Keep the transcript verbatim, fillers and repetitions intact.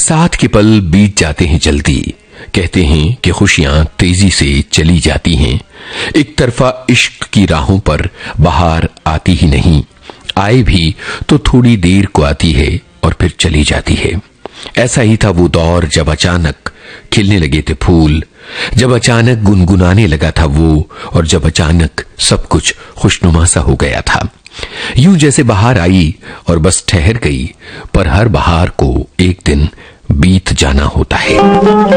साथ के पल बीत जाते हैं जल्दी। कहते हैं कि खुशियां तेजी से चली जाती हैं। एक तरफा इश्क की राहों पर बहार आती ही नहीं, आए भी तो थोड़ी देर को आती है और फिर चली जाती है। ऐसा ही था वो दौर जब अचानक खिलने लगे थे फूल, जब अचानक गुनगुनाने लगा था वो, और जब अचानक सब कुछ खुशनुमा सा हो गया था। यूं जैसे बहार आई और बस ठहर गई, पर हर बहार को एक दिन बीत जाना होता है।